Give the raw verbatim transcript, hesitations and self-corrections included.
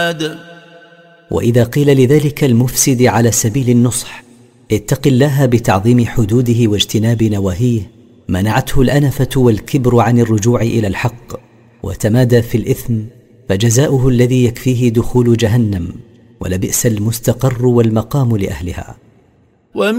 وإذا قيل لذلك المفسد على سبيل النصح اتق الله بتعظيم حدوده واجتناب نواهيه، منعته الأنفة والكبر عن الرجوع إلى الحق وتمادى في الإثم، فجزاؤه الذي يكفيه دخول جهنم، ولبئس المستقر والمقام لأهلها.